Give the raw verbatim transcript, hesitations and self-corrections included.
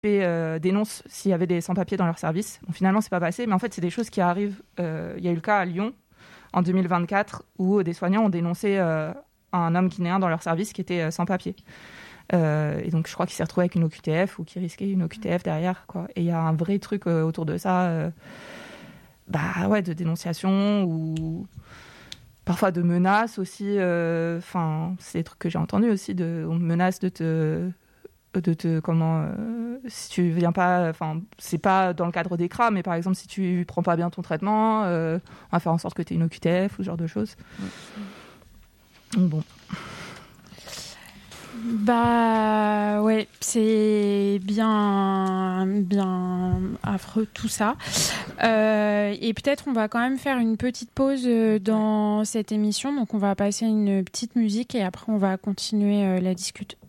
euh, dénoncent s'il y avait des sans-papiers dans leur service. Bon, finalement, c'est pas passé, mais en fait, c'est des choses qui arrivent. Euh, il y a eu le cas à Lyon en deux mille vingt-quatre où des soignants ont dénoncé euh, un homme guinéen dans leur service qui était euh, sans papier. Euh, et donc, je crois qu'il s'est retrouvé avec une O Q T F ou qu'il risquait une O Q T F derrière, quoi. Et il y a un vrai truc euh, autour de ça, euh, bah ouais, de dénonciation ou parfois de menaces aussi. Enfin, euh, c'est des trucs que j'ai entendus aussi. De, on me menace de te, de te, comment, euh, si tu viens pas, enfin, c'est pas dans le cadre des C R A, mais par exemple, si tu prends pas bien ton traitement, euh, on va faire en sorte que tu aies une O Q T F ou ce genre de choses. Donc bon. Bah ouais, c'est bien, bien affreux tout ça. Euh, et peut-être on va quand même faire une petite pause dans cette émission. Donc on va passer une petite musique et après on va continuer la discute.